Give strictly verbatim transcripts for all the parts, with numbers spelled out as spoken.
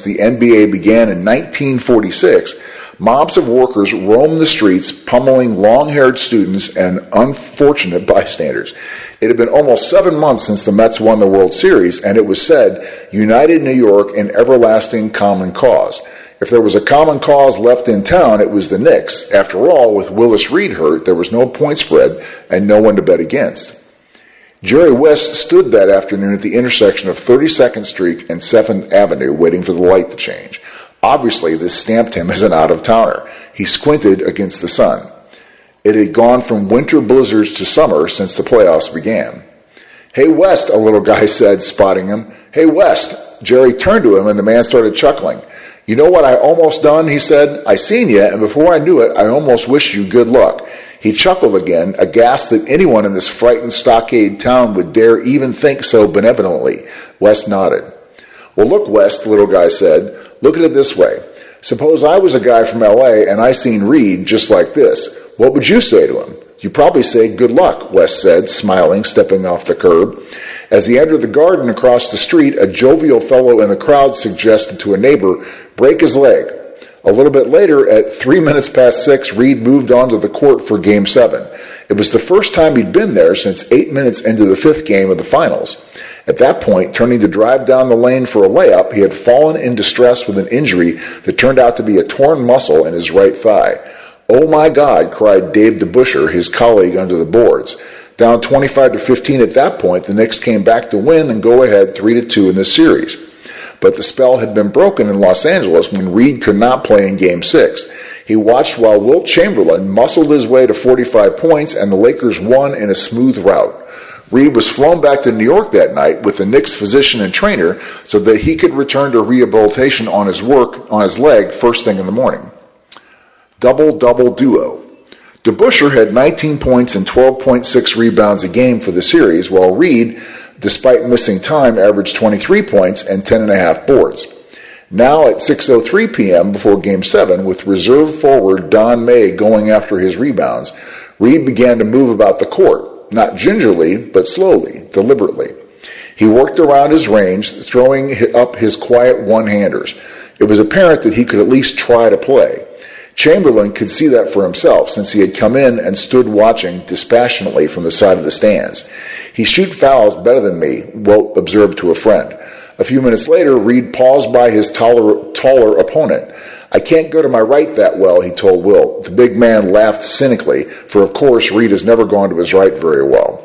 the N B A began in nineteen forty-six, mobs of workers roamed the streets, pummeling long-haired students and unfortunate bystanders. It had been almost seven months since the Mets won the World Series, and it was said, united New York in everlasting common cause. If there was a common cause left in town, it was the Knicks. After all, with Willis Reed hurt, there was no point spread and no one to bet against. Jerry West stood that afternoon at the intersection of thirty-second Street and seventh Avenue, waiting for the light to change. Obviously, this stamped him as an out-of-towner. He squinted against the sun. It had gone from winter blizzards to summer since the playoffs began. "Hey, West," a little guy said, spotting him. "Hey, West." Jerry turned to him, and the man started chuckling. "You know what I almost done?" he said. "I seen you, and before I knew it, I almost wished you good luck." He chuckled again, aghast that anyone in this frightened stockade town would dare even think so benevolently. West nodded. "Well, look, West," the little guy said. "Look at it this way. Suppose I was a guy from L A and I seen Reed just like this. What would you say to him?" "You'd probably say, 'Good luck,'" West said, smiling, stepping off the curb. As he entered the garden across the street, a jovial fellow in the crowd suggested to a neighbor, "Break his leg." A little bit later, at three minutes past six, Reed moved onto the court for Game seven. It was the first time he'd been there since eight minutes into the fifth game of the finals. At that point, turning to drive down the lane for a layup, he had fallen in distress with an injury that turned out to be a torn muscle in his right thigh. "Oh my God," cried Dave DeBuscher, his colleague under the boards. Down twenty-five to fifteen at that point, the Knicks came back to win and go ahead three to two in this series. But the spell had been broken in Los Angeles when Reed could not play in Game six. He watched while Wilt Chamberlain muscled his way to forty-five points, and the Lakers won in a smooth rout. Reed was flown back to New York that night with the Knicks physician and trainer so that he could return to rehabilitation on his work on his leg first thing in the morning. Double-double duo. DeBuscher had nineteen points and twelve point six rebounds a game for the series, while Reed, despite missing time, averaged twenty-three points and ten and a half boards. Now at six oh three p.m. before Game seven, with reserve forward Don May going after his rebounds, Reed began to move about the court, not gingerly, but slowly, deliberately. He worked around his range, throwing up his quiet one-handers. It was apparent that he could at least try to play. Chamberlain could see that for himself, since he had come in and stood watching dispassionately from the side of the stands. "He shoot fouls better than me," Wilt observed to a friend. A few minutes later, Reed paused by his taller, taller opponent. "I can't go to my right that well," he told Wilt. The big man laughed cynically, for of course Reed has never gone to his right very well.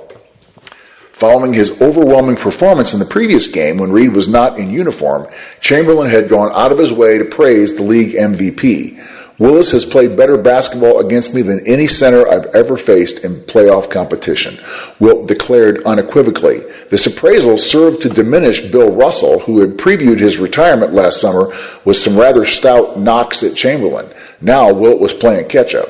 Following his overwhelming performance in the previous game, when Reed was not in uniform, Chamberlain had gone out of his way to praise the league M V P. "Willis has played better basketball against me than any center I've ever faced in playoff competition," Wilt declared unequivocally. This appraisal served to diminish Bill Russell, who had previewed his retirement last summer with some rather stout knocks at Chamberlain. Now Wilt was playing catch-up.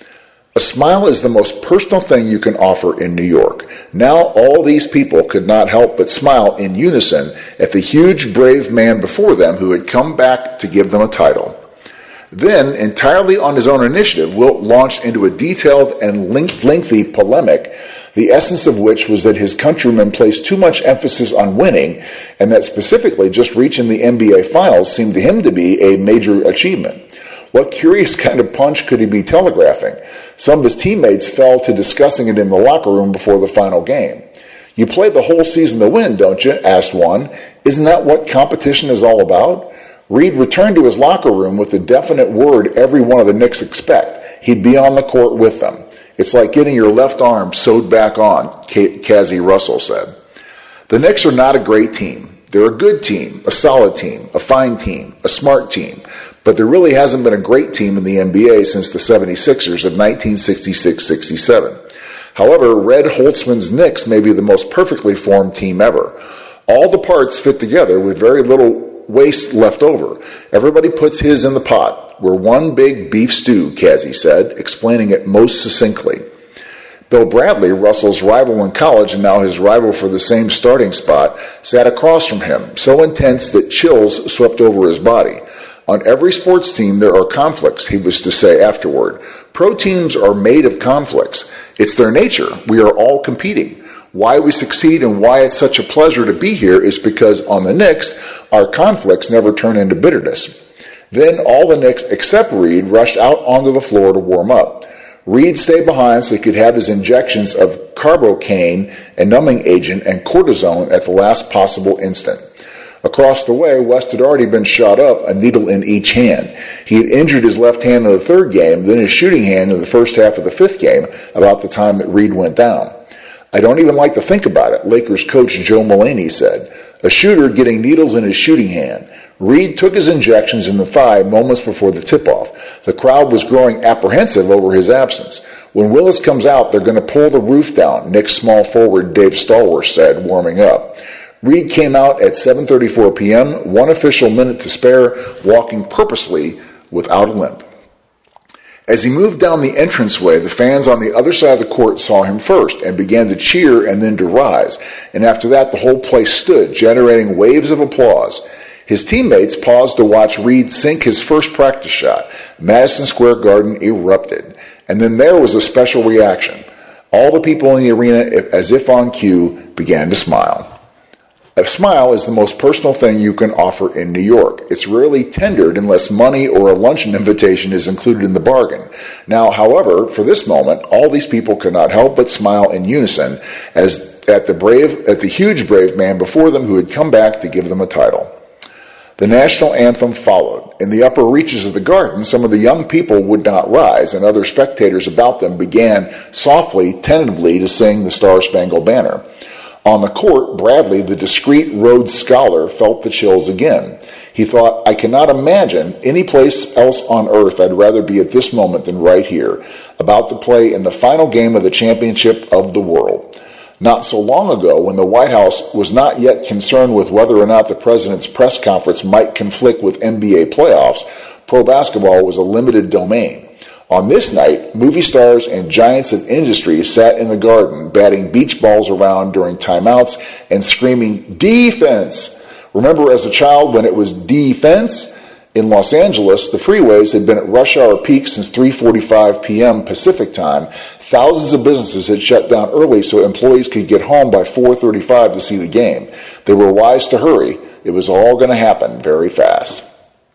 A smile is the most personal thing you can offer in New York. Now all these people could not help but smile in unison at the huge, brave man before them who had come back to give them a title. Then, entirely on his own initiative, Wilt launched into a detailed and lengthy polemic, the essence of which was that his countrymen placed too much emphasis on winning, and that specifically just reaching the N B A Finals seemed to him to be a major achievement. What curious kind of punch could he be telegraphing? Some of his teammates fell to discussing it in the locker room before the final game. "You play the whole season to win, don't you?" asked one. "Isn't that what competition is all about?" Reed returned to his locker room with the definite word every one of the Knicks expect. He'd be on the court with them. "It's like getting your left arm sewed back on," Cazzie Russell said. The Knicks are not a great team. They're a good team, a solid team, a fine team, a smart team. But there really hasn't been a great team in the N B A since the seventy-sixers of nineteen sixty-six sixty-seven. However, Red Holtzman's Knicks may be the most perfectly formed team ever. All the parts fit together with very little waste left over. Everybody puts his in the pot. We're one big beef stew, Cazzie said, explaining it most succinctly. Bill Bradley, Russell's rival in college and now his rival for the same starting spot, sat across from him, so intense that chills swept over his body. "On every sports team there are conflicts," he was to say afterward. "Pro teams are made of conflicts. It's their nature. We are all competing. Why we succeed and why it's such a pleasure to be here is because on the Knicks, our conflicts never turn into bitterness. Then all the Knicks except Reed rushed out onto the floor to warm up. Reed stayed behind so he could have his injections of carbocaine, a numbing agent, and cortisone at the last possible instant. Across the way, West had already been shot up, a needle in each hand. He had injured his left hand in the third game, then his shooting hand in the first half of the fifth game, about the time that Reed went down. I don't even like to think about it, Lakers coach Joe Mulaney said. A shooter getting needles in his shooting hand. Reed took his injections in the thigh moments before the tip-off. The crowd was growing apprehensive over his absence. When Willis comes out, they're going to pull the roof down, Knicks small forward Dave Stallworth said, warming up. Reed came out at seven thirty-four p.m., one official minute to spare, walking purposely without a limp. As he moved down the entranceway, the fans on the other side of the court saw him first and began to cheer and then to rise. And after that, the whole place stood, generating waves of applause. His teammates paused to watch Reed sink his first practice shot. Madison Square Garden erupted. And then there was a special reaction. All the people in the arena, as if on cue, began to smile. A smile is the most personal thing you can offer in New York. It's rarely tendered unless money or a luncheon invitation is included in the bargain. Now, however, for this moment, all these people could not help but smile in unison as at the brave, at the huge brave man before them who had come back to give them a title. The national anthem followed. In the upper reaches of the garden, some of the young people would not rise, and other spectators about them began softly, tentatively to sing the Star-Spangled Banner. On the court, Bradley, the discreet Rhodes Scholar, felt the chills again. He thought, I cannot imagine any place else on earth I'd rather be at this moment than right here, about to play in the final game of the championship of the world. Not so long ago, when the White House was not yet concerned with whether or not the president's press conference might conflict with N B A playoffs, pro basketball was a limited domain. On this night, movie stars and giants of industry sat in the garden, batting beach balls around during timeouts and screaming, defense! Remember as a child when it was defense? In Los Angeles, the freeways had been at rush hour peak since three forty-five p.m. Pacific time. Thousands of businesses had shut down early so employees could get home by four thirty-five to see the game. They were wise to hurry. It was all going to happen very fast.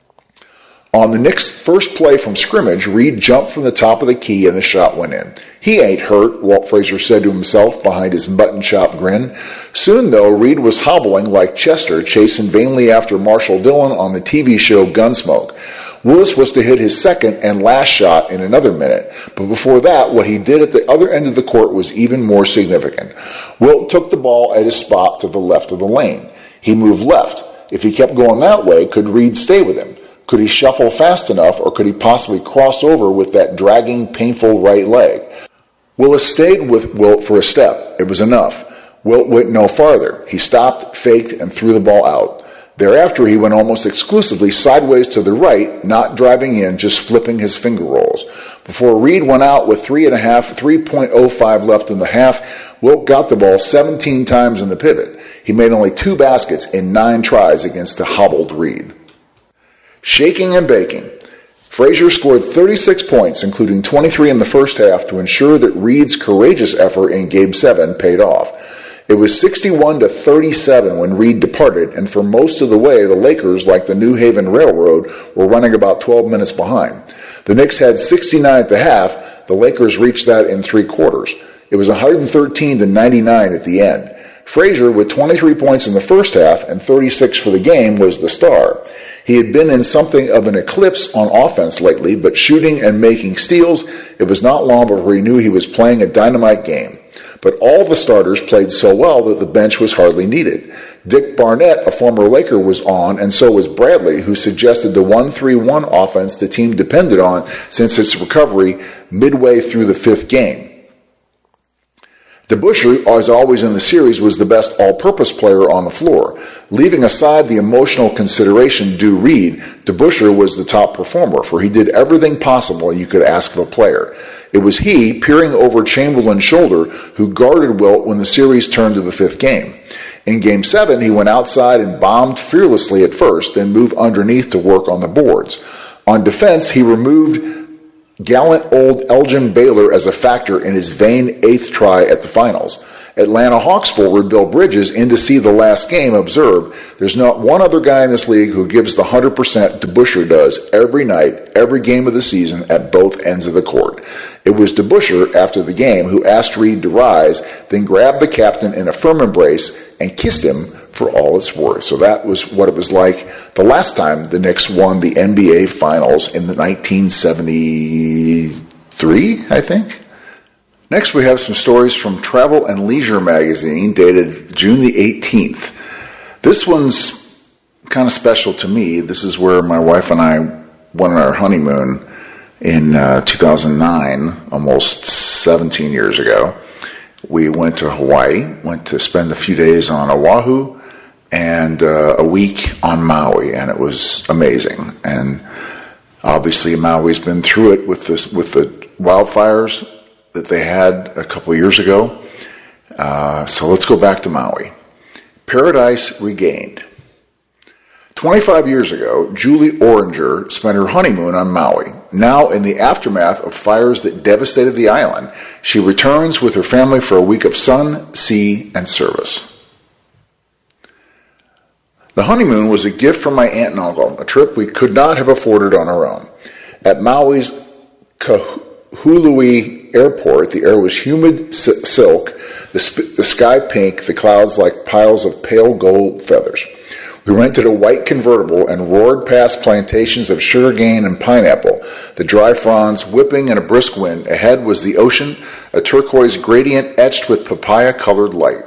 On the Knicks' first play from scrimmage, Reed jumped from the top of the key and the shot went in. He ain't hurt, Walt Frazier said to himself behind his mutton-chop grin. Soon, though, Reed was hobbling like Chester, chasing vainly after Marshall Dillon on the T V show Gunsmoke. Willis was to hit his second and last shot in another minute, but before that, what he did at the other end of the court was even more significant. Wilt took the ball at his spot to the left of the lane. He moved left. If he kept going that way, could Reed stay with him? Could he shuffle fast enough, or could he possibly cross over with that dragging, painful right leg? Willis stayed with Wilt for a step. It was enough. Wilt went no farther. He stopped, faked, and threw the ball out. Thereafter, he went almost exclusively sideways to the right, not driving in, just flipping his finger rolls. Before Reed went out with three and a half, three point oh five left in the half, Wilt got the ball seventeen times in the pivot. He made only two baskets in nine tries against the hobbled Reed. Shaking and baking. Frazier scored thirty-six points, including twenty-three in the first half, to ensure that Reed's courageous effort in Game seven paid off. It was sixty-one to thirty-seven when Reed departed, and for most of the way, the Lakers, like the New Haven Railroad, were running about twelve minutes behind. The Knicks had sixty-nine at the half. The Lakers reached that in three quarters. It was one hundred thirteen to ninety-nine at the end. Frazier, with twenty-three points in the first half and thirty-six for the game, was the star. He had been in something of an eclipse on offense lately, but shooting and making steals, it was not long before he knew he was playing a dynamite game. But all the starters played so well that the bench was hardly needed. Dick Barnett, a former Laker, was on, and so was Bradley, who suggested the one three one offense the team depended on since its recovery midway through the fifth game. DeBusschere, as always in the series, was the best all-purpose player on the floor. Leaving aside the emotional consideration due Reed, DeBusschere was the top performer, for he did everything possible you could ask of a player. It was he, peering over Chamberlain's shoulder, who guarded Wilt when the series turned to the fifth game. In Game seven, he went outside and bombed fearlessly at first, then moved underneath to work on the boards. On defense, he removed gallant old Elgin Baylor as a factor in his vain eighth try at the finals. Atlanta Hawks forward Bill Bridges in to see the last game observed, "There's not one other guy in this league who gives the one hundred percent DeBusschere does every night, every game of the season at both ends of the court." It was DeBusschere, after the game, who asked Reed to rise, then grabbed the captain in a firm embrace and kissed him for all it's worth. So that was what it was like the last time the Knicks won the N B A Finals in the nineteen seventy-three, I think. Next, we have some stories from Travel and Leisure magazine, dated June the eighteenth. This one's kind of special to me. This is where my wife and I went on our honeymoon in uh, two thousand nine, almost seventeen years ago. We went to Hawaii, went to spend a few days on Oahu, and uh, a week on Maui, and it was amazing. And obviously Maui's been through it with the, with the wildfires that they had a couple years ago. Uh, so let's go back to Maui. Paradise Regained. twenty-five years ago, Julie Oringer spent her honeymoon on Maui. Now, in the aftermath of fires that devastated the island, she returns with her family for a week of sun, sea, and service. The honeymoon was a gift from my aunt and uncle, a trip we could not have afforded on our own. At Maui's Kahului Airport, the air was humid silk, the, sp- the sky pink, the clouds like piles of pale gold feathers. We rented a white convertible and roared past plantations of sugarcane and pineapple, the dry fronds whipping in a brisk wind. Ahead was the ocean, a turquoise gradient etched with papaya-colored light.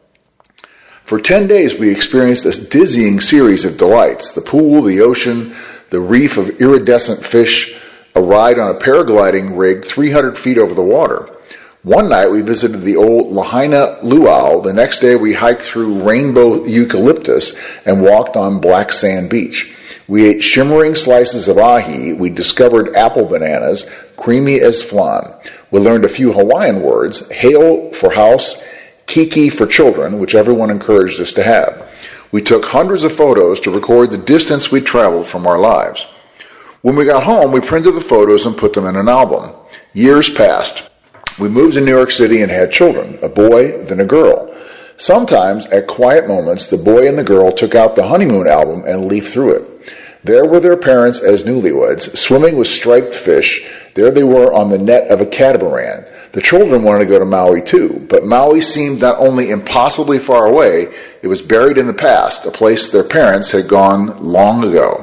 For ten days we experienced a dizzying series of delights: the pool, the ocean, the reef of iridescent fish, a ride on a paragliding rig three hundred feet over the water. One night we visited the old Lahaina Luau. The next day we hiked through rainbow eucalyptus and walked on black sand beach. We ate shimmering slices of ahi. We discovered apple bananas, creamy as flan. We learned a few Hawaiian words: hail for house, kiki for children, which everyone encouraged us to have. We took hundreds of photos to record the distance we traveled from our lives. When we got home, we printed the photos and put them in an album. Years passed. We moved to New York City and had children, a boy, then a girl. Sometimes, at quiet moments, the boy and the girl took out the honeymoon album and leafed through it. There were their parents as newlyweds, swimming with striped fish. There they were on the net of a catamaran. The children wanted to go to Maui too, but Maui seemed not only impossibly far away, it was buried in the past, a place their parents had gone long ago.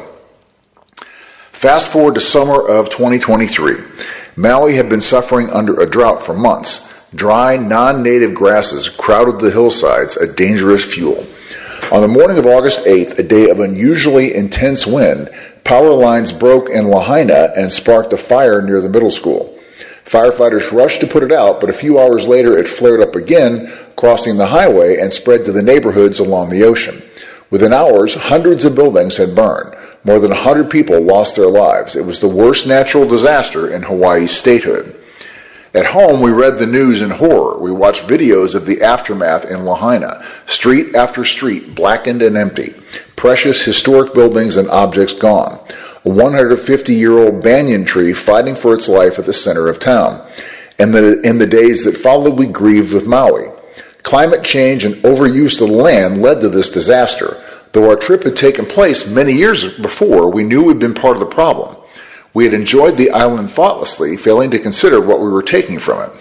Fast forward to summer of twenty twenty-three. Maui had been suffering under a drought for months. Dry, non-native grasses crowded the hillsides, a dangerous fuel. On the morning of August eighth, a day of unusually intense wind, power lines broke in Lahaina and sparked a fire near the middle school. Firefighters rushed to put it out, but a few hours later it flared up again, crossing the highway and spread to the neighborhoods along the ocean. Within hours, hundreds of buildings had burned. More than one hundred people lost their lives. It was the worst natural disaster in Hawaii's statehood. At home, we read the news in horror. We watched videos of the aftermath in Lahaina. Street after street, blackened and empty. Precious historic buildings and objects gone. A one hundred fifty-year-old banyan tree fighting for its life at the center of town. And the, in the days that followed, we grieved with Maui. Climate change and overuse of the land led to this disaster. Though our trip had taken place many years before, we knew we'd been part of the problem. We had enjoyed the island thoughtlessly, failing to consider what we were taking from it.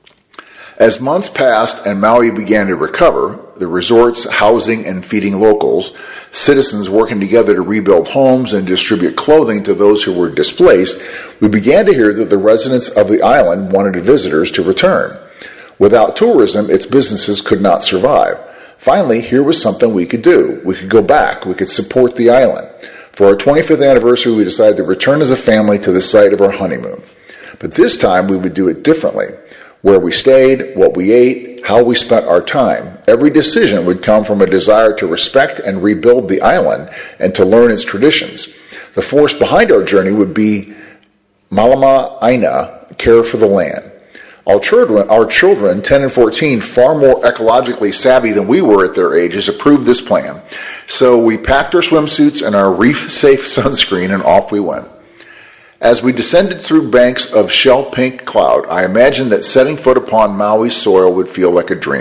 As months passed and Maui began to recover, the resorts housing and feeding locals, citizens working together to rebuild homes and distribute clothing to those who were displaced, we began to hear that the residents of the island wanted visitors to return. Without tourism, its businesses could not survive. Finally, here was something we could do. We could go back. We could support the island. For our twenty-fifth anniversary, we decided to return as a family to the site of our honeymoon. But this time, we would do it differently. Where we stayed, what we ate, how we spent our time. Every decision would come from a desire to respect and rebuild the island and to learn its traditions. The force behind our journey would be Malama Aina, care for the land. Our children, our children, ten and fourteen, far more ecologically savvy than we were at their ages, approved this plan. So we packed our swimsuits and our reef-safe sunscreen, and off we went. As we descended through banks of shell-pink cloud, I imagined that setting foot upon Maui's soil would feel like a dream.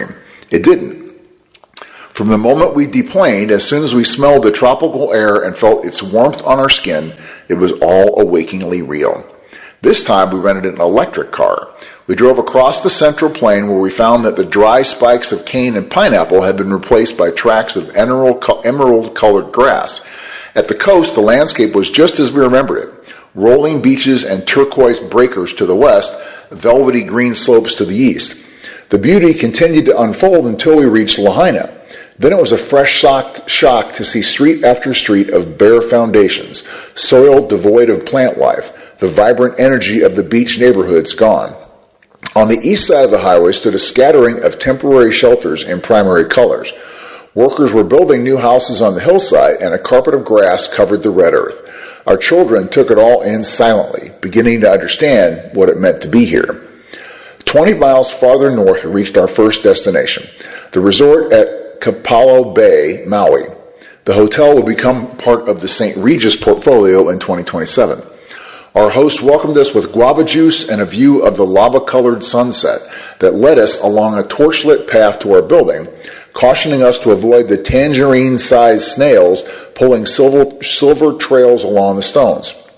It didn't. From the moment we deplaned, as soon as we smelled the tropical air and felt its warmth on our skin, it was all awakingly real. This time we rented an electric car. We drove across the Central Plain where we found that the dry spikes of cane and pineapple had been replaced by tracts of emerald-colored grass. At the coast, the landscape was just as we remembered it. Rolling beaches and turquoise breakers to the west, velvety green slopes to the east. The beauty continued to unfold until we reached Lahaina. Then it was a fresh shock to see street after street of bare foundations, soil devoid of plant life, the vibrant energy of the beach neighborhoods gone. On the east side of the highway stood a scattering of temporary shelters in primary colors. Workers were building new houses on the hillside, and a carpet of grass covered the red earth. Our children took it all in silently, beginning to understand what it meant to be here. Twenty miles farther north, we reached our first destination, the resort at Kapalo Bay, Maui. The hotel will become part of the Saint Regis portfolio in twenty twenty-seven. Our host welcomed us with guava juice and a view of the lava-colored sunset that led us along a torchlit path to our building, cautioning us to avoid the tangerine-sized snails pulling silver, silver trails along the stones.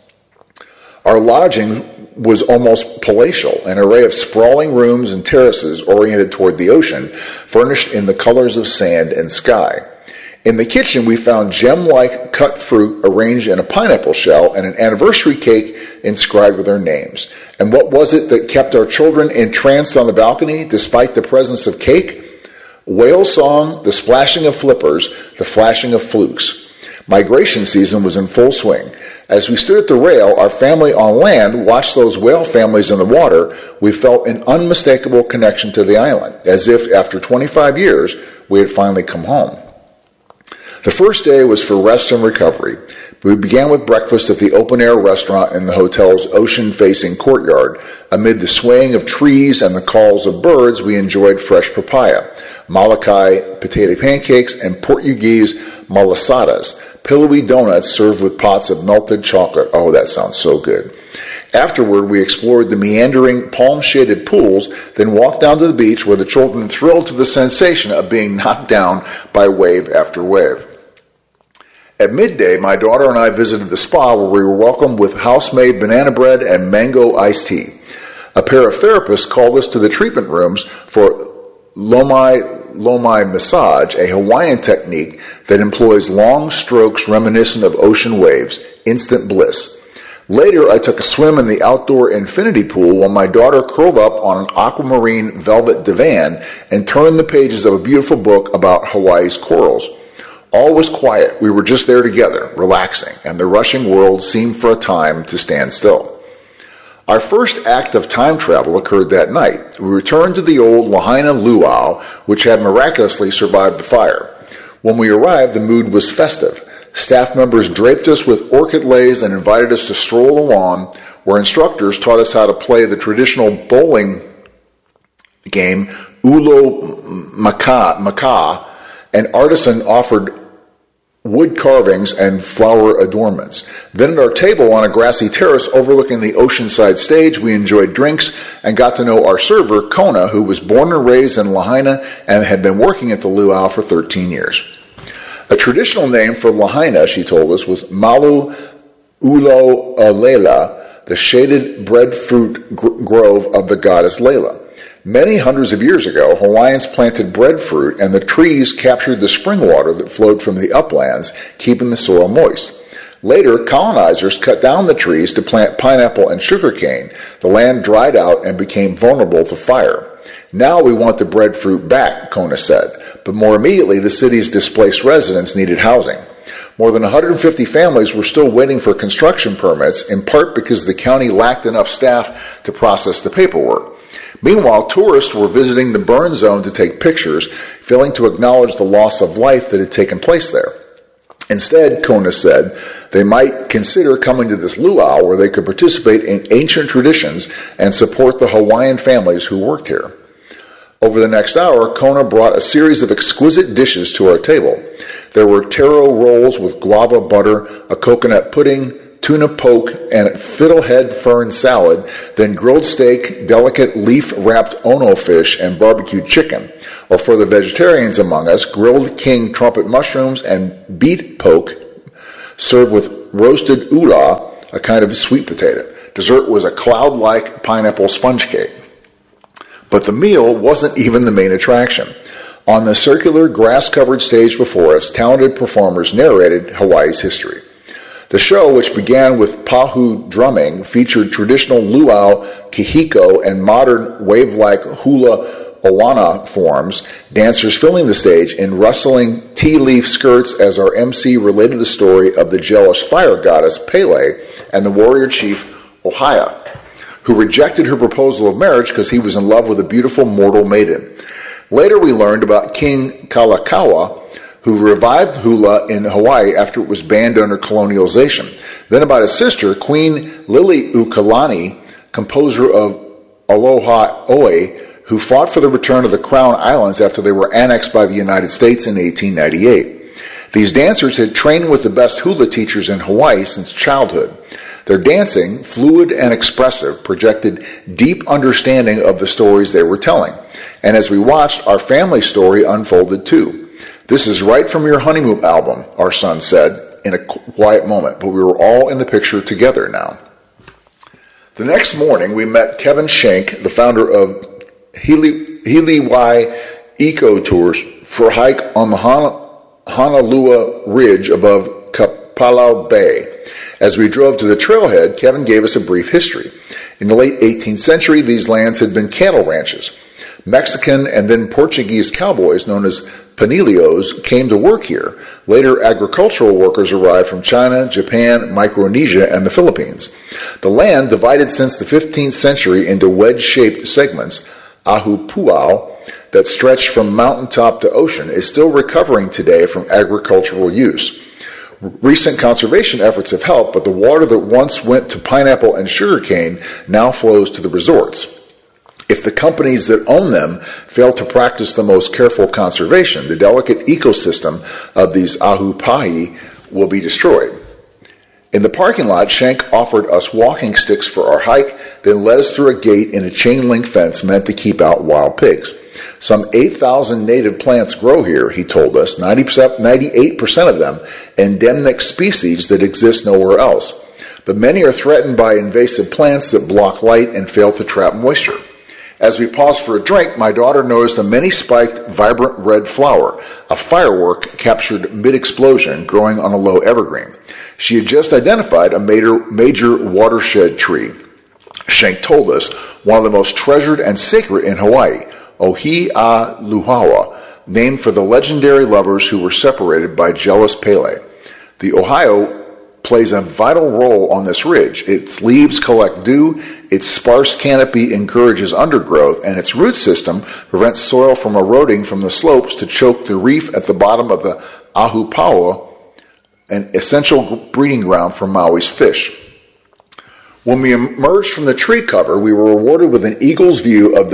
Our lodging was almost palatial, an array of sprawling rooms and terraces oriented toward the ocean, furnished in the colors of sand and sky. In the kitchen, we found gem-like cut fruit arranged in a pineapple shell and an anniversary cake inscribed with our names. And what was it that kept our children entranced on the balcony, despite the presence of cake? Whale song, the splashing of flippers, the flashing of flukes. Migration season was in full swing. As we stood at the rail, our family on land watched those whale families in the water. We felt an unmistakable connection to the island, as if after twenty-five years, we had finally come home. The first day was for rest and recovery. We began with breakfast at the open-air restaurant in the hotel's ocean-facing courtyard. Amid the swaying of trees and the calls of birds, we enjoyed fresh papaya, Malakai potato pancakes, and Portuguese malasadas, pillowy donuts served with pots of melted chocolate. Oh, that sounds so good. Afterward, we explored the meandering, palm-shaded pools, then walked down to the beach where the children thrilled to the sensation of being knocked down by wave after wave. At midday, my daughter and I visited the spa where we were welcomed with house-made banana bread and mango iced tea. A pair of therapists called us to the treatment rooms for Lomai Lomai massage, a Hawaiian technique that employs long strokes reminiscent of ocean waves, instant bliss. Later, I took a swim in the outdoor infinity pool while my daughter curled up on an aquamarine velvet divan and turned the pages of a beautiful book about Hawaii's corals. All was quiet. We were just there together, relaxing, and the rushing world seemed for a time to stand still. Our first act of time travel occurred that night. We returned to the old Lahaina luau, which had miraculously survived the fire. When we arrived, the mood was festive. Staff members draped us with orchid leis and invited us to stroll the lawn, where instructors taught us how to play the traditional bowling game, Ulo Maka, Maka. An artisan offered wood carvings and flower adornments. Then at our table on a grassy terrace overlooking the oceanside stage, we enjoyed drinks and got to know our server, Kona, who was born and raised in Lahaina and had been working at the luau for thirteen years. A traditional name for Lahaina, she told us, was Malu Ulo Lela, the shaded breadfruit gr- grove of the goddess Lela. Many hundreds of years ago, Hawaiians planted breadfruit, and the trees captured the spring water that flowed from the uplands, keeping the soil moist. Later, colonizers cut down the trees to plant pineapple and sugarcane. The land dried out and became vulnerable to fire. Now we want the breadfruit back, Kona said, but more immediately the city's displaced residents needed housing. More than one hundred fifty families were still waiting for construction permits, in part because the county lacked enough staff to process the paperwork. Meanwhile, tourists were visiting the burn zone to take pictures, failing to acknowledge the loss of life that had taken place there. Instead, Kona said, they might consider coming to this luau where they could participate in ancient traditions and support the Hawaiian families who worked here. Over the next hour, Kona brought a series of exquisite dishes to our table. There were taro rolls with guava butter, a coconut pudding, tuna poke, and fiddlehead fern salad, then grilled steak, delicate leaf-wrapped ono fish, and barbecued chicken. Or for the vegetarians among us, grilled king trumpet mushrooms and beet poke served with roasted ula, a kind of sweet potato. Dessert was a cloud-like pineapple sponge cake. But the meal wasn't even the main attraction. On the circular, grass-covered stage before us, talented performers narrated Hawaii's history. The show, which began with pahu drumming, featured traditional luau, kahiko, and modern wave-like hula Oana forms, dancers filling the stage in rustling tea leaf skirts as our M C related the story of the jealous fire goddess Pele and the warrior chief Ohia, who rejected her proposal of marriage because he was in love with a beautiful mortal maiden. Later we learned about King Kalakaua, who revived hula in Hawaii after it was banned under colonialization. Then about his sister, Queen Liliuokalani, composer of Aloha Oe, who fought for the return of the Crown Islands after they were annexed by the United States in eighteen ninety-eight. These dancers had trained with the best hula teachers in Hawaii since childhood. Their dancing, fluid and expressive, projected deep understanding of the stories they were telling. And as we watched, our family story unfolded too. "This is right from your honeymoon album," our son said in a quiet moment, but we were all in the picture together now. The next morning, we met Kevin Schenk, the founder of Hili, Hiliwai Eco Tours, for a hike on the Hana, Honolua Ridge above Kapalau Bay. As we drove to the trailhead, Kevin gave us a brief history. In the late eighteenth century, these lands had been cattle ranches. Mexican and then Portuguese cowboys, known as panilios, came to work here. Later, agricultural workers arrived from China, Japan, Micronesia, and the Philippines. The land, divided since the fifteenth century into wedge-shaped segments, ahupuau, that stretched from mountaintop to ocean, is still recovering today from agricultural use. Recent conservation efforts have helped, but the water that once went to pineapple and sugarcane now flows to the resorts. If the companies that own them fail to practice the most careful conservation, the delicate ecosystem of these ahupua'i will be destroyed. In the parking lot, Schenk offered us walking sticks for our hike, then led us through a gate in a chain-link fence meant to keep out wild pigs. Some eight thousand native plants grow here, he told us, ninety-eight percent of them endemic species that exist nowhere else. But many are threatened by invasive plants that block light and fail to trap moisture. As we paused for a drink, my daughter noticed a many-spiked, vibrant red flower, a firework captured mid-explosion growing on a low evergreen. She had just identified a major, major watershed tree. Schenk told us, one of the most treasured and sacred in Hawaii, Ohialuhawa, named for the legendary lovers who were separated by jealous Pele. The Ohio plays a vital role on this ridge. Its leaves collect dew, its sparse canopy encourages undergrowth, and its root system prevents soil from eroding from the slopes to choke the reef at the bottom of the ahupua'i, an essential breeding ground for Maui's fish. When we emerged from the tree cover, we were rewarded with an eagle's view of the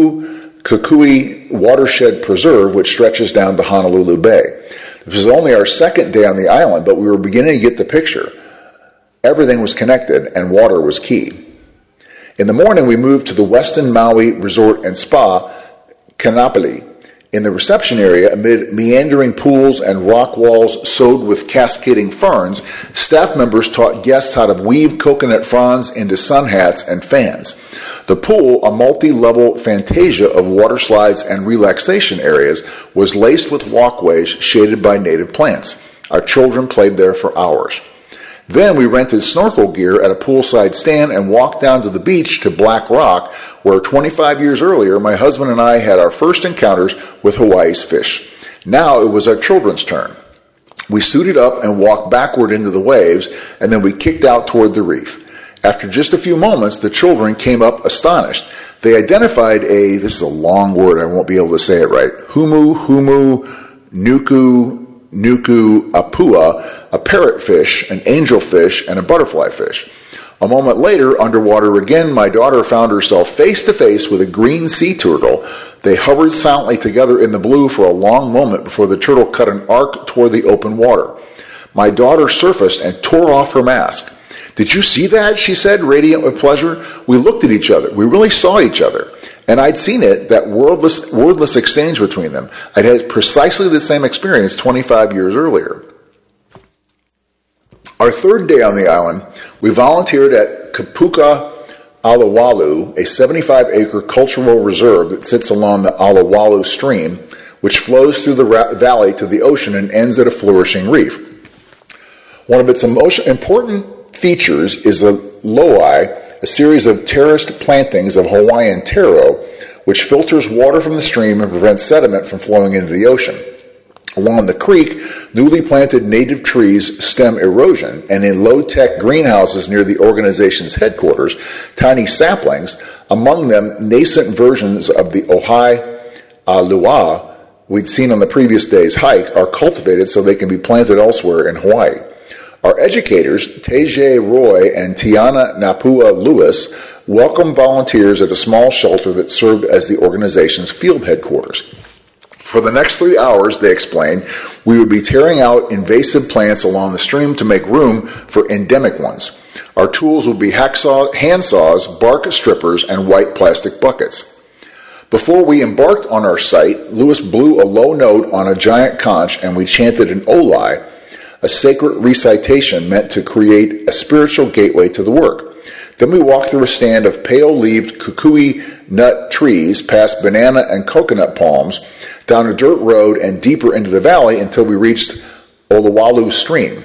Pu'ukui Watershed Preserve, which stretches down to Honolulu Bay. This was only our second day on the island, but we were beginning to get the picture. Everything was connected, and water was key. In the morning, we moved to the Westin Maui Resort and Spa, Kanapali. In the reception area, amid meandering pools and rock walls sowed with cascading ferns, staff members taught guests how to weave coconut fronds into sun hats and fans. The pool, a multi-level fantasia of water slides and relaxation areas, was laced with walkways shaded by native plants. Our children played there for hours. Then we rented snorkel gear at a poolside stand and walked down to the beach to Black Rock, where twenty-five years earlier my husband and I had our first encounters with Hawaii's fish. Now it was our children's turn. We suited up and walked backward into the waves, and then we kicked out toward the reef. After just a few moments, the children came up astonished. They identified a, this is a long word, I won't be able to say it right, humu, humu, nuku, nuku, apua, a parrotfish, an angelfish, and a butterfly fish. A moment later, underwater again, my daughter found herself face to face with a green sea turtle. They hovered silently together in the blue for a long moment before the turtle cut an arc toward the open water. My daughter surfaced and tore off her mask. "Did you see that?" she said, radiant with pleasure. We looked at each other. We really saw each other. And I'd seen it, that wordless, wordless exchange between them. I'd had precisely the same experience twenty-five years earlier. Our third day on the island, we volunteered at Kapuka Alawalu, a seventy-five acre cultural reserve that sits along the Alawalu stream, which flows through the ra- valley to the ocean and ends at a flourishing reef. One of its emotion- important features is the loai, a series of terraced plantings of Hawaiian taro, which filters water from the stream and prevents sediment from flowing into the ocean. Along the creek, newly planted native trees stem erosion, and in low-tech greenhouses near the organization's headquarters, tiny saplings, among them nascent versions of the Ohai Alua we'd seen on the previous day's hike, are cultivated so they can be planted elsewhere in Hawaii. Our educators, Teje Roy and Tiana Napua Lewis, welcomed volunteers at a small shelter that served as the organization's field headquarters. For the next three hours, they explained, we would be tearing out invasive plants along the stream to make room for endemic ones. Our tools would be hacksaw, handsaws, bark strippers, and white plastic buckets. Before we embarked on our site, Lewis blew a low note on a giant conch and we chanted an olai, a sacred recitation meant to create a spiritual gateway to the work. Then we walked through a stand of pale-leaved kukui nut trees past banana and coconut palms, down a dirt road and deeper into the valley until we reached Olawalu Stream.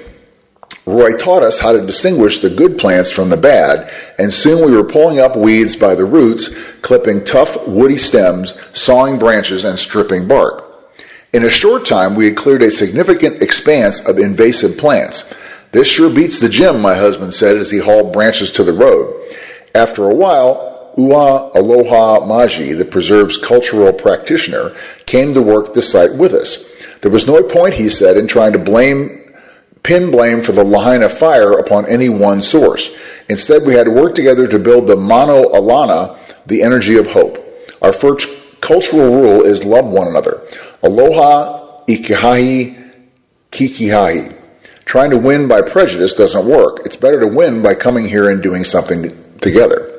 Roy taught us how to distinguish the good plants from the bad, and soon we were pulling up weeds by the roots, clipping tough woody stems, sawing branches, and stripping bark. In a short time, we had cleared a significant expanse of invasive plants. This sure beats the gym, my husband said as he hauled branches to the road. After a while, Ua Aloha Maji, the preserve's cultural practitioner, came to work the site with us. There was no point, he said, in trying to blame, pin blame for the Lahaina fire upon any one source. Instead, we had to work together to build the Mano Alana, the energy of hope. Our first cultural rule is love one another. Aloha ikihahi kikihahi. Trying to win by prejudice doesn't work. It's better to win by coming here and doing something together.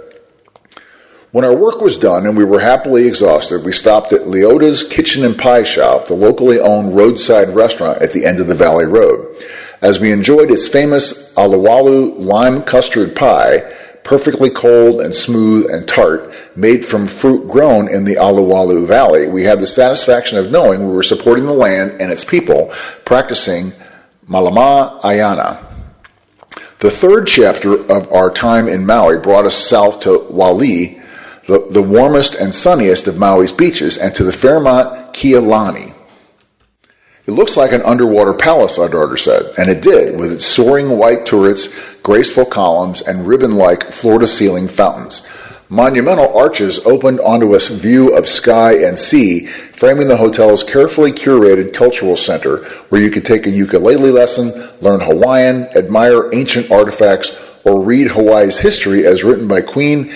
When our work was done and we were happily exhausted, we stopped at Leota's Kitchen and Pie Shop, the locally owned roadside restaurant at the end of the Valley Road. As we enjoyed its famous Alawalu lime custard pie, perfectly cold and smooth and tart, made from fruit grown in the Alawalu Valley, we had the satisfaction of knowing we were supporting the land and its people, practicing Malama Ayana. The third chapter of our time in Maui brought us south to Wali, the, the warmest and sunniest of Maui's beaches, and to the Fairmont Kialani. It looks like an underwater palace, our daughter said, and it did, with its soaring white turrets, graceful columns, and ribbon-like floor-to-ceiling fountains. Monumental arches opened onto a view of sky and sea, framing the hotel's carefully curated cultural center, where you could take a ukulele lesson, learn Hawaiian, admire ancient artifacts, or read Hawaii's history as written by Queen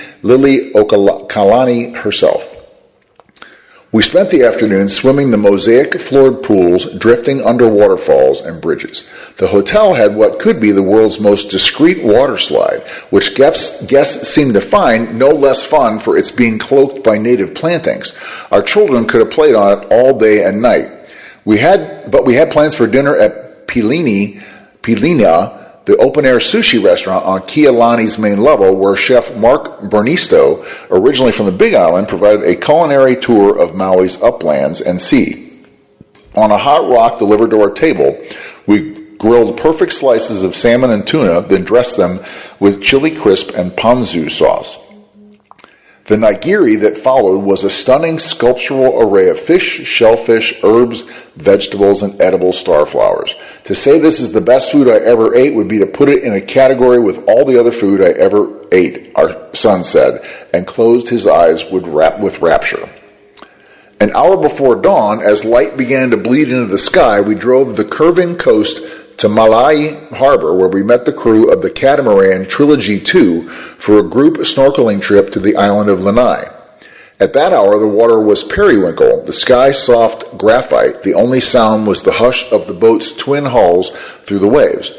Liliuokalani herself. We spent the afternoon swimming the mosaic-floored pools, drifting under waterfalls and bridges. The hotel had what could be the world's most discreet water slide, which guests, guests seemed to find no less fun for its being cloaked by native plantings. Our children could have played on it all day and night. We had, but we had plans for dinner at Pilini, Pilina, the open-air sushi restaurant on Kialani's main level, where chef Mark Bernisto, originally from the Big Island, provided a culinary tour of Maui's uplands and sea. On a hot rock delivered to our table, we grilled perfect slices of salmon and tuna, then dressed them with chili crisp and ponzu sauce. The nigiri that followed was a stunning sculptural array of fish, shellfish, herbs, vegetables, and edible starflowers. To say this is the best food I ever ate would be to put it in a category with all the other food I ever ate, our son said, and closed his eyes with, rap- with rapture. An hour before dawn, as light began to bleed into the sky, we drove the curving coast to Malai Harbor, where we met the crew of the Catamaran Trilogy two for a group snorkeling trip to the island of Lanai. At that hour, the water was periwinkle, the sky soft graphite. The only sound was the hush of the boat's twin hulls through the waves.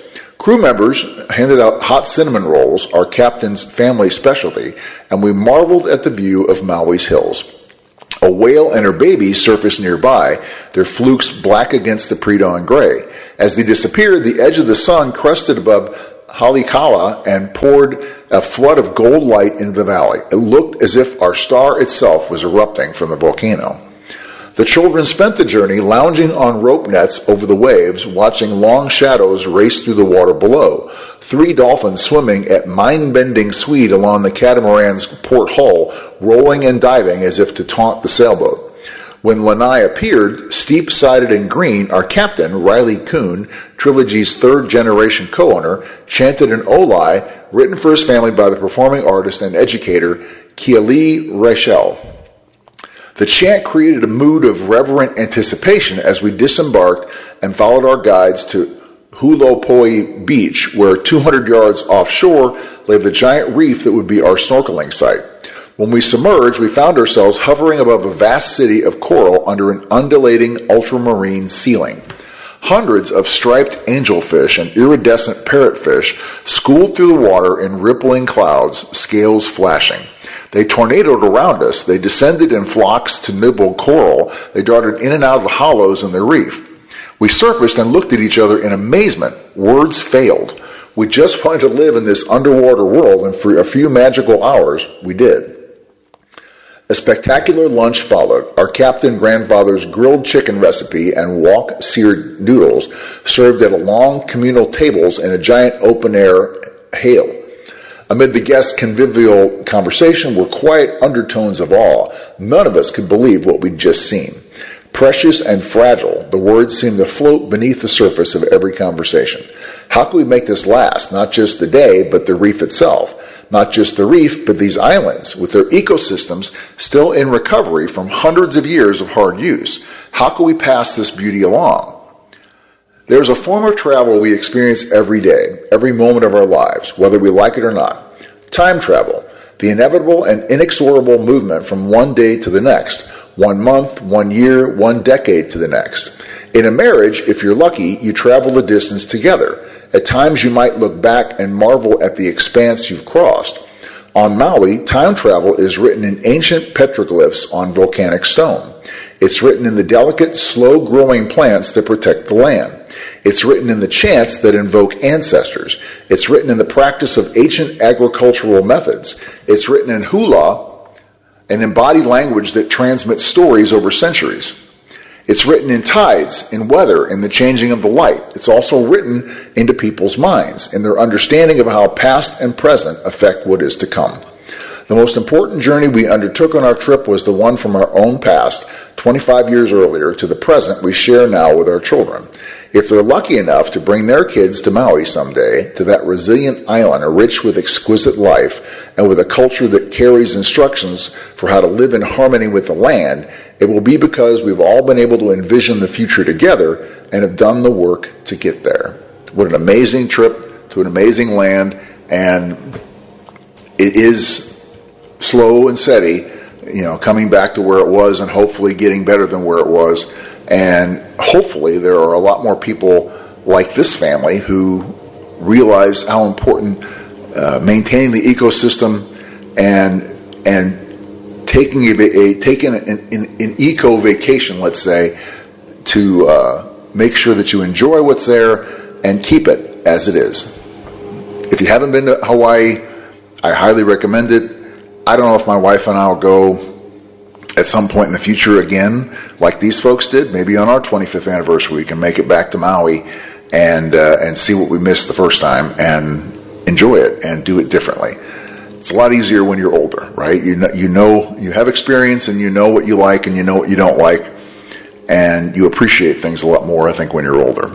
Crew members handed out hot cinnamon rolls, our captain's family specialty, and we marveled at the view of Maui's hills. A whale and her baby surfaced nearby, their flukes black against the pre-dawn gray. As they disappeared, the edge of the sun crested above Halikala and poured a flood of gold light into the valley. It looked as if our star itself was erupting from the volcano. The children spent the journey lounging on rope nets over the waves, watching long shadows race through the water below. Three dolphins swimming at mind-bending speed along the catamaran's port hull, rolling and diving as if to taunt the sailboat. When Lanai appeared, steep-sided and green, our captain, Riley Kuhn, Trilogy's third-generation co-owner, chanted an Olai written for his family by the performing artist and educator Kiali Rachel. The chant created a mood of reverent anticipation as we disembarked and followed our guides to Hulopoi Beach, where two hundred yards offshore lay the giant reef that would be our snorkeling site. When we submerged, we found ourselves hovering above a vast city of coral under an undulating ultramarine ceiling. Hundreds of striped angelfish and iridescent parrotfish schooled through the water in rippling clouds, scales flashing. They tornadoed around us. They descended in flocks to nibble coral. They darted in and out of the hollows in the reef. We surfaced and looked at each other in amazement. Words failed. We just wanted to live in this underwater world, and for a few magical hours, we did. A spectacular lunch followed. Our captain grandfather's grilled chicken recipe and wok-seared noodles served at long communal tables in a giant open-air hale. Amid the guests' convivial conversation were quiet undertones of awe. None of us could believe what we'd just seen. Precious and fragile, the words seemed to float beneath the surface of every conversation. How could we make this last? Not just the day, but the reef itself. Not just the reef, but these islands, with their ecosystems still in recovery from hundreds of years of hard use. How could we pass this beauty along? There's a form of travel we experience every day, every moment of our lives, whether we like it or not. Time travel, the inevitable and inexorable movement from one day to the next, one month, one year, one decade to the next. In a marriage, if you're lucky, you travel the distance together. At times you might look back and marvel at the expanse you've crossed. On Maui, time travel is written in ancient petroglyphs on volcanic stone. It's written in the delicate, slow-growing plants that protect the land. It's written in the chants that invoke ancestors. It's written in the practice of ancient agricultural methods. It's written in hula, an embodied language that transmits stories over centuries. It's written in tides, in weather, in the changing of the light. It's also written into people's minds, in their understanding of how past and present affect what is to come. The most important journey we undertook on our trip was the one from our own past, twenty-five years earlier, to the present we share now with our children. If they're lucky enough to bring their kids to Maui someday, to that resilient island rich with exquisite life and with a culture that carries instructions for how to live in harmony with the land, it will be because we've all been able to envision the future together and have done the work to get there. What an amazing trip to an amazing land, and it is slow and steady, you know, coming back to where it was and hopefully getting better than where it was. And hopefully there are a lot more people like this family who realize how important uh, maintaining the ecosystem and and taking a, a taking an, an, an eco vacation, let's say, to uh, make sure that you enjoy what's there and keep it as it is. If you haven't been to Hawaii, I highly recommend it. I don't know if my wife and I will go at some point in the future again, like these folks did. Maybe on our twenty-fifth anniversary, we can make it back to Maui and uh, and see what we missed the first time and enjoy it and do it differently. It's a lot easier when you're older, right? You know, you know, you have experience and you know what you like and you know what you don't like, and you appreciate things a lot more, I think, when you're older.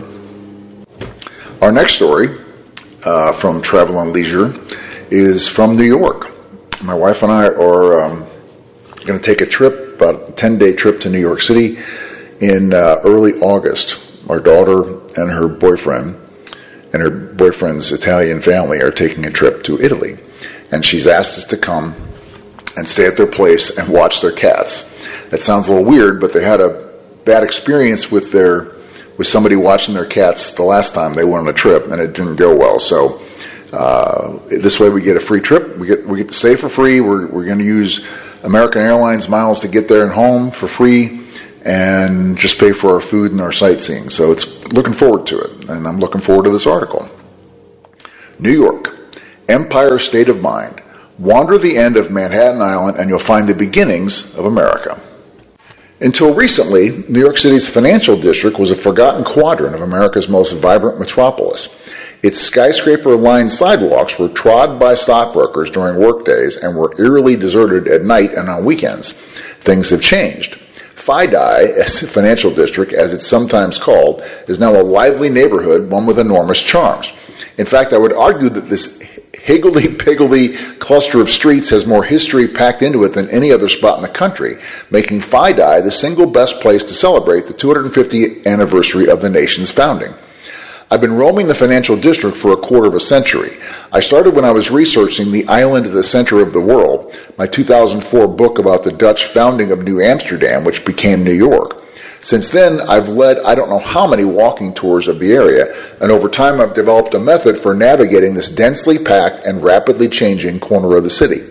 Our next story uh, from Travel and Leisure is from New York. My wife and I are um, going to take a trip, about a ten-day trip to New York City in uh, early August. Our daughter and her boyfriend and her boyfriend's Italian family are taking a trip to Italy. And she's asked us to come and stay at their place and watch their cats. That sounds a little weird, but they had a bad experience with their with somebody watching their cats the last time they went on a trip, and it didn't go well. So uh, this way we get a free trip. We get we get to stay for free. We're we're going to use American Airlines miles to get there and home for free, and just pay for our food and our sightseeing. So it's looking forward to it, and I'm looking forward to this article. New York, Empire State of Mind. Wander the end of Manhattan Island and you'll find the beginnings of America. Until recently, New York City's financial district was a forgotten quadrant of America's most vibrant metropolis. Its skyscraper-lined sidewalks were trod by stockbrokers during workdays and were eerily deserted at night and on weekends. Things have changed. FiDi, as a financial district, as it's sometimes called, is now a lively neighborhood, one with enormous charms. In fact, I would argue that this higgledy-piggledy cluster of streets has more history packed into it than any other spot in the country, making FiDi the single best place to celebrate the two hundred fiftieth anniversary of the nation's founding. I've been roaming the financial district for a quarter of a century. I started when I was researching The Island at the Center of the World, my two thousand four book about the Dutch founding of New Amsterdam, which became New York. Since then, I've led I don't know how many walking tours of the area, and over time I've developed a method for navigating this densely packed and rapidly changing corner of the city.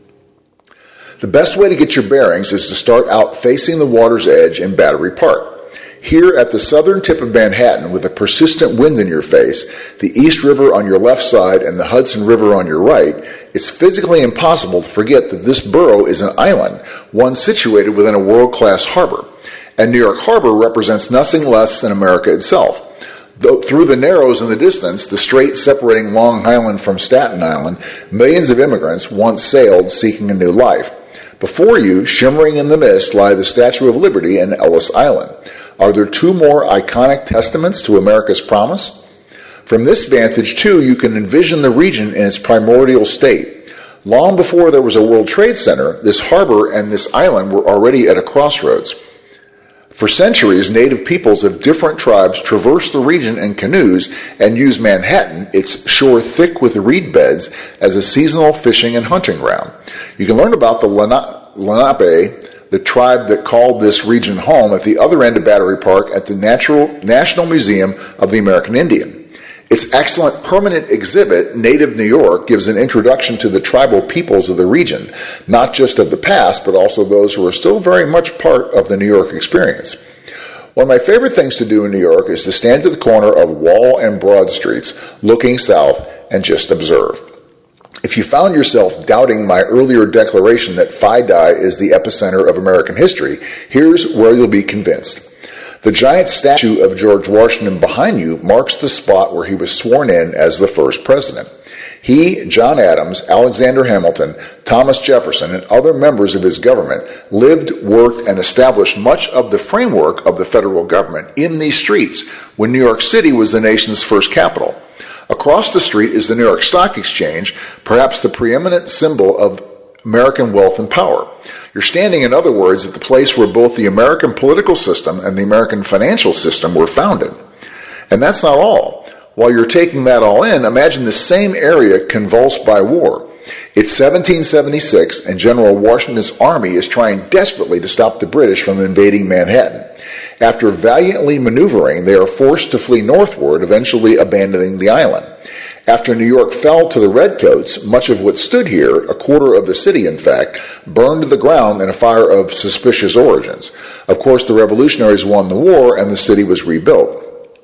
The best way to get your bearings is to start out facing the water's edge in Battery Park. Here at the southern tip of Manhattan, with a persistent wind in your face, the East River on your left side and the Hudson River on your right, it's physically impossible to forget that this borough is an island, one situated within a world-class harbor. And New York Harbor represents nothing less than America itself. Though through the Narrows in the distance, the strait separating Long Island from Staten Island, millions of immigrants once sailed seeking a new life. Before you, shimmering in the mist, lie the Statue of Liberty and Ellis Island. Are there two more iconic testaments to America's promise? From this vantage, too, you can envision the region in its primordial state. Long before there was a World Trade Center, this harbor and this island were already at a crossroads. For centuries, native peoples of different tribes traversed the region in canoes and used Manhattan, its shore thick with reed beds, as a seasonal fishing and hunting ground. You can learn about the Lenape, the tribe that called this region home, at the other end of Battery Park at the Natural, National Museum of the American Indian. Its excellent permanent exhibit, Native New York, gives an introduction to the tribal peoples of the region, not just of the past, but also those who are still very much part of the New York experience. One of my favorite things to do in New York is to stand at the corner of Wall and Broad Streets, looking south, and just observe. If you found yourself doubting my earlier declaration that FiDi is the epicenter of American history, here's where you'll be convinced. The giant statue of George Washington behind you marks the spot where he was sworn in as the first president. He, John Adams, Alexander Hamilton, Thomas Jefferson, and other members of his government lived, worked, and established much of the framework of the federal government in these streets when New York City was the nation's first capital. Across the street is the New York Stock Exchange, perhaps the preeminent symbol of American wealth and power. You're standing, in other words, at the place where both the American political system and the American financial system were founded. And that's not all. While you're taking that all in, imagine the same area convulsed by war. It's seventeen seventy-six, and General Washington's army is trying desperately to stop the British from invading Manhattan. After valiantly maneuvering, they are forced to flee northward, eventually abandoning the island. After New York fell to the Redcoats, much of what stood here, a quarter of the city in fact, burned to the ground in a fire of suspicious origins. Of course, the revolutionaries won the war and the city was rebuilt.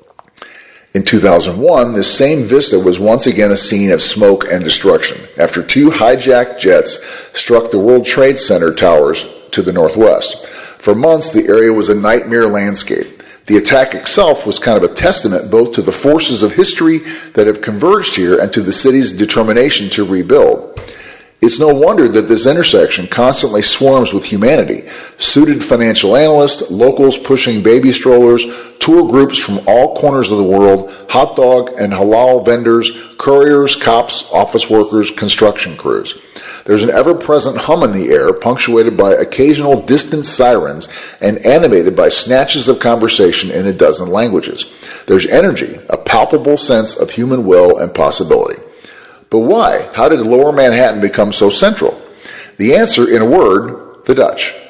In two thousand one, this same vista was once again a scene of smoke and destruction, after two hijacked jets struck the World Trade Center towers to the northwest. For months, the area was a nightmare landscape. The attack itself was kind of a testament both to the forces of history that have converged here and to the city's determination to rebuild. It's no wonder that this intersection constantly swarms with humanity, suited financial analysts, locals pushing baby strollers, tour groups from all corners of the world, hot dog and halal vendors, couriers, cops, office workers, construction crews. There's an ever-present hum in the air, punctuated by occasional distant sirens and animated by snatches of conversation in a dozen languages. There's energy, a palpable sense of human will and possibility. But why? How did Lower Manhattan become so central? The answer, in a word, the Dutch.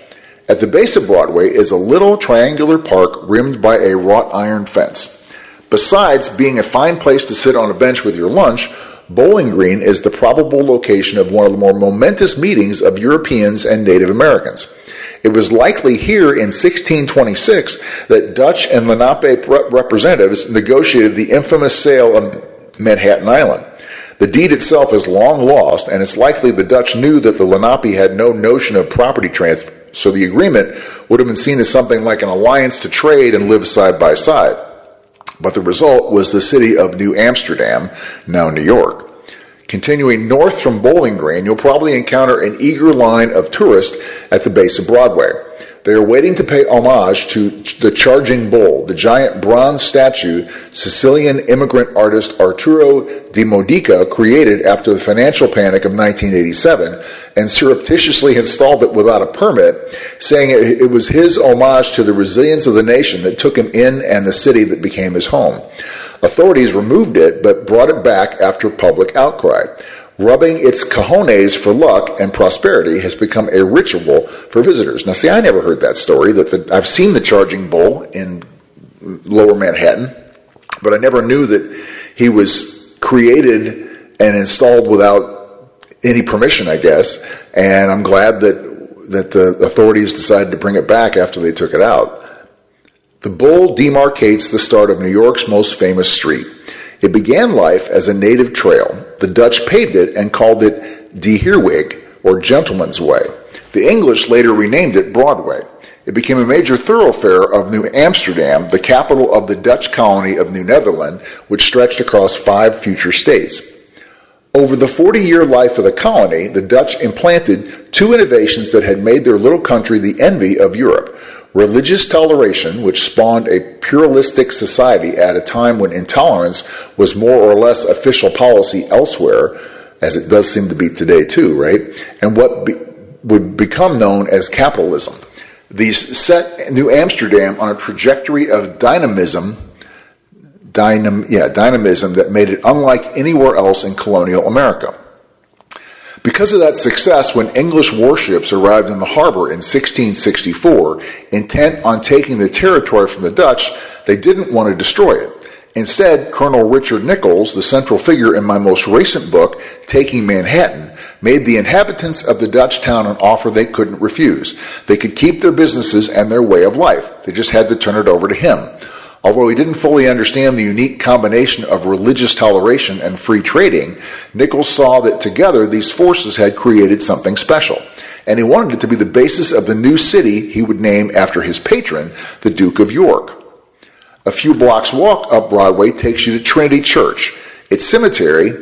At the base of Broadway is a little triangular park rimmed by a wrought iron fence. Besides being a fine place to sit on a bench with your lunch, Bowling Green is the probable location of one of the more momentous meetings of Europeans and Native Americans. It was likely here in sixteen twenty-six that Dutch and Lenape representatives negotiated the infamous sale of Manhattan Island. The deed itself is long lost, and it's likely the Dutch knew that the Lenape had no notion of property transfer, so the agreement would have been seen as something like an alliance to trade and live side by side. But the result was the city of New Amsterdam, now New York. Continuing north from Bowling Green, you'll probably encounter an eager line of tourists at the base of Broadway. They are waiting to pay homage to the Charging Bull, the giant bronze statue Sicilian immigrant artist Arturo di Modica created after the financial panic of nineteen eighty-seven and surreptitiously installed it without a permit, saying it was his homage to the resilience of the nation that took him in and the city that became his home. Authorities removed it but brought it back after public outcry. Rubbing its cojones for luck and prosperity has become a ritual for visitors. Now, see, I never heard that story. That the, I've seen the Charging Bull in Lower Manhattan, but I never knew that he was created and installed without any permission, I guess. And I'm glad that that the authorities decided to bring it back after they took it out. The bull demarcates the start of New York's most famous street. It began life as a native trail. The Dutch paved it and called it De Heerweg, or Gentleman's Way. The English later renamed it Broadway. It became a major thoroughfare of New Amsterdam, the capital of the Dutch colony of New Netherland, which stretched across five future states. Over the forty-year life of the colony, the Dutch implanted two innovations that had made their little country the envy of Europe. Religious toleration, which spawned a pluralistic society at a time when intolerance was more or less official policy elsewhere, as it does seem to be today too, right? And what be, would become known as capitalism. These set New Amsterdam on a trajectory of dynamism, dynam, yeah, dynamism that made it unlike anywhere else in colonial America. Because of that success, when English warships arrived in the harbor in sixteen sixty-four, intent on taking the territory from the Dutch, they didn't want to destroy it. Instead, Colonel Richard Nichols, the central figure in my most recent book, Taking Manhattan, made the inhabitants of the Dutch town an offer they couldn't refuse. They could keep their businesses and their way of life. They just had to turn it over to him. Although he didn't fully understand the unique combination of religious toleration and free trading, Nichols saw that together these forces had created something special, and he wanted it to be the basis of the new city he would name after his patron, the Duke of York. A few blocks walk up Broadway takes you to Trinity Church. Its cemetery,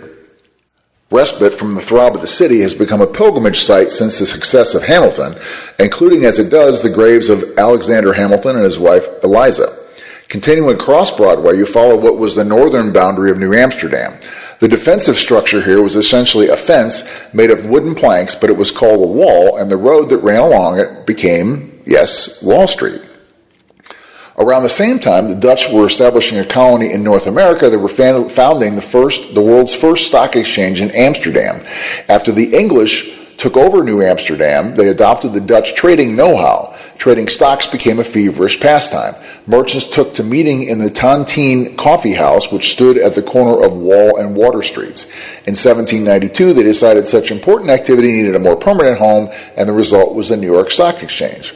respite from the throb of the city, has become a pilgrimage site since the success of Hamilton, including as it does the graves of Alexander Hamilton and his wife Eliza. Continuing across Broadway, you follow what was the northern boundary of New Amsterdam. The defensive structure here was essentially a fence made of wooden planks, but it was called a wall, and the road that ran along it became, yes, Wall Street. Around the same time, the Dutch were establishing a colony in North America. They were founding the first, the world's first stock exchange in Amsterdam. After the English took over New Amsterdam, they adopted the Dutch trading know-how. Trading stocks became a feverish pastime. Merchants took to meeting in the Tontine Coffee House, which stood at the corner of Wall and Water Streets. In seventeen ninety-two, they decided such important activity needed a more permanent home, and the result was the New York Stock Exchange.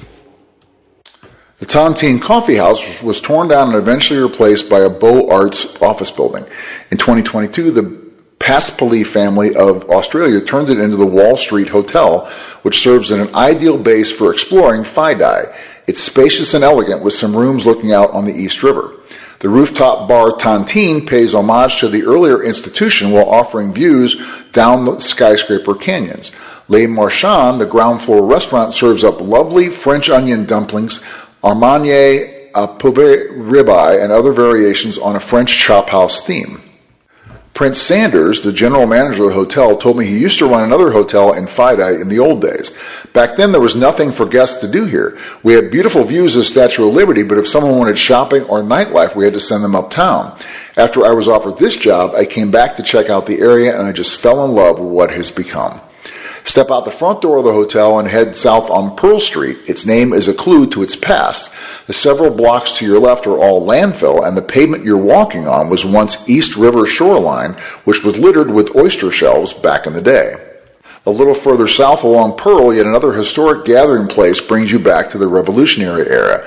The Tontine Coffee House was torn down and eventually replaced by a Beaux Arts office building. In twenty twenty-two, the Paspali family of Australia turned it into the Wall Street Hotel, which serves as an ideal base for exploring Whaidai. It's spacious and elegant with some rooms looking out on the East River. The rooftop bar Tontine pays homage to the earlier institution while offering views down the skyscraper canyons. Les Marchands, the ground floor restaurant, serves up lovely French onion dumplings, armagnac, a poulet ribeye, and other variations on a French chop house theme. Prince Sanders, the general manager of the hotel, told me he used to run another hotel in Whaidai in the old days. Back then, there was nothing for guests to do here. We had beautiful views of Statue of Liberty, but if someone wanted shopping or nightlife, we had to send them uptown. After I was offered this job, I came back to check out the area, and I just fell in love with what has become. Step out the front door of the hotel and head south on Pearl Street. Its name is a clue to its past. The several blocks to your left are all landfill, and the pavement you're walking on was once East River shoreline, which was littered with oyster shells back in the day. A little further south along Pearl, yet another historic gathering place brings you back to the Revolutionary era.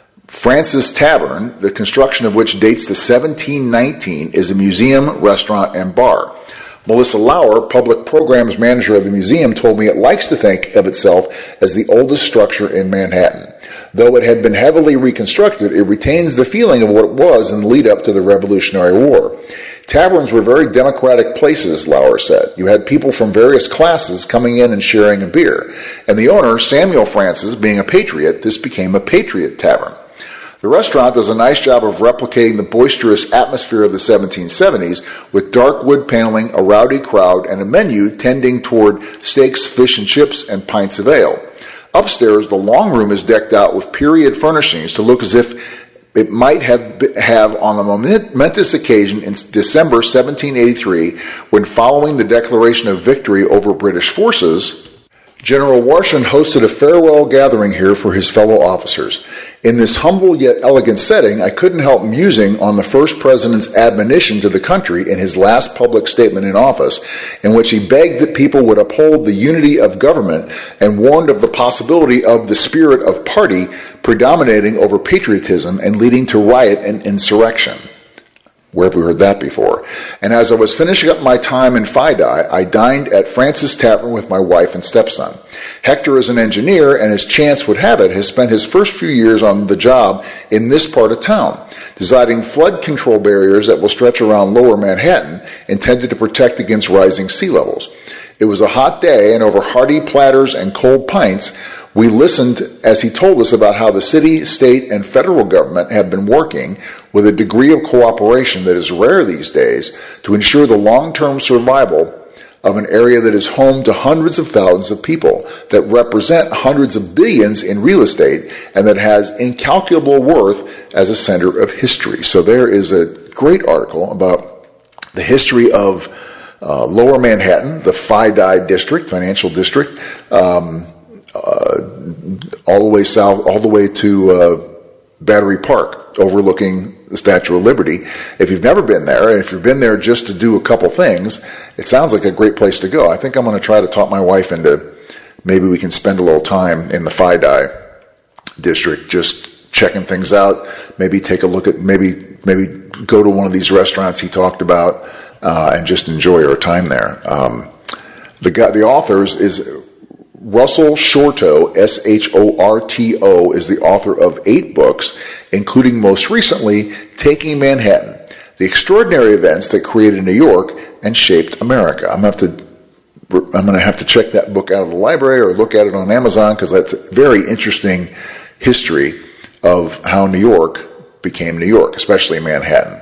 Francis Tavern, the construction of which dates to seventeen nineteen, is a museum, restaurant, and bar. Melissa Lauer, public programs manager of the museum, told me it likes to think of itself as the oldest structure in Manhattan. Though it had been heavily reconstructed, it retains the feeling of what it was in the lead up to the Revolutionary War. Taverns were very democratic places, Lauer said. You had people from various classes coming in and sharing a beer. And the owner, Samuel Francis, being a patriot, this became a patriot tavern. The restaurant does a nice job of replicating the boisterous atmosphere of the seventeen seventies with dark wood paneling, a rowdy crowd, and a menu tending toward steaks, fish and chips, and pints of ale. Upstairs, the long room is decked out with period furnishings to look as if it might have have on the momentous occasion in December seventeen eighty-three, when following the declaration of victory over British forces, General Washington hosted a farewell gathering here for his fellow officers. In this humble yet elegant setting, I couldn't help musing on the first president's admonition to the country in his last public statement in office, in which he begged that people would uphold the unity of government and warned of the possibility of the spirit of party predominating over patriotism and leading to riot and insurrection. Where have we heard that before? And as I was finishing up my time in Fidei, I dined at Francis Tavern with my wife and stepson. Hector is an engineer, and as chance would have it, has spent his first few years on the job in this part of town, designing flood control barriers that will stretch around lower Manhattan, intended to protect against rising sea levels. It was a hot day, and over hearty platters and cold pints, we listened as he told us about how the city, state, and federal government have been working with a degree of cooperation that is rare these days to ensure the long-term survival of an area that is home to hundreds of thousands of people, that represent hundreds of billions in real estate, and that has incalculable worth as a center of history. So there is a great article about the history of uh, Lower Manhattan, the Fidei district, financial district, um, uh, all the way south, all the way to uh, Battery Park, overlooking the Statue of Liberty. If you've never been there, and if you've been there just to do a couple things, it sounds like a great place to go. I think I'm going to try to talk my wife into maybe we can spend a little time in the Fidei district just checking things out, maybe take a look at, maybe maybe go to one of these restaurants he talked about uh, and just enjoy our time there. Um, the guy, the authors is Russell Shorto, S H O R T O, is the author of eight books, including most recently, Taking Manhattan, the extraordinary events that created New York and shaped America. I'm going to have to, I'm going to have to check that book out of the library or look at it on Amazon, because that's a very interesting history of how New York became New York, especially Manhattan.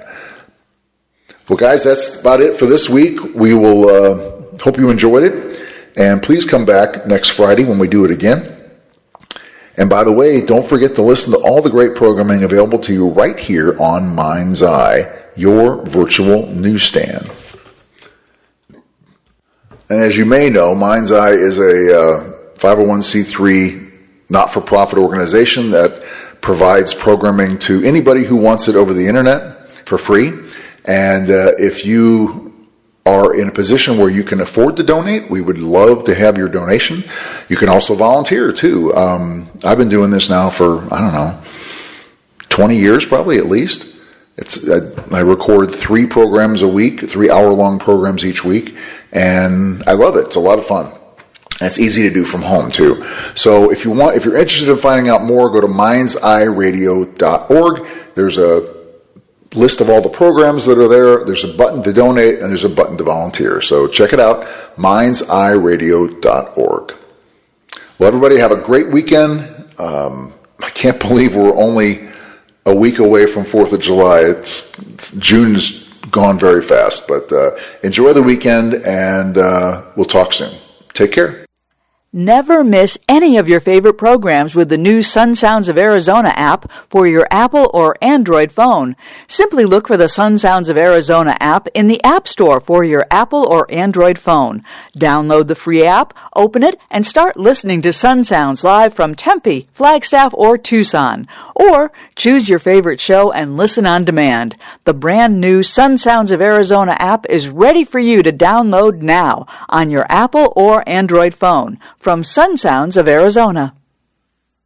Well, guys, that's about it for this week. We will uh, hope you enjoyed it. And please come back next Friday when we do it again. And by the way, don't forget to listen to all the great programming available to you right here on Mind's Eye, your virtual newsstand. And as you may know, Mind's Eye is a uh, five oh one c three not-for-profit organization that provides programming to anybody who wants it over the internet for free. And uh, if you are in a position where you can afford to donate, we would love to have your donation. You can also volunteer too. Um, I've been doing this now for, I don't know, twenty years probably at least. It's I, I record three programs a week, three hour-long programs each week, and I love it. It's a lot of fun. And it's easy to do from home too. So if you want, if you're interested in finding out more, go to minds eye radio dot org. There's a list of all the programs that are there. There's a button to donate, and there's a button to volunteer. So check it out, minds eye radio dot org. Well, everybody have a great weekend. Um, I can't believe we're only a week away from fourth of July. It's, it's June's gone very fast, but uh, enjoy the weekend, and uh, we'll talk soon. Take care. Never miss any of your favorite programs with the new Sun Sounds of Arizona app for your Apple or Android phone. Simply look for the Sun Sounds of Arizona app in the App Store for your Apple or Android phone. Download the free app, open it, and start listening to Sun Sounds live from Tempe, Flagstaff, or Tucson. Or choose your favorite show and listen on demand. The brand new Sun Sounds of Arizona app is ready for you to download now on your Apple or Android phone. From Sun Sounds of Arizona.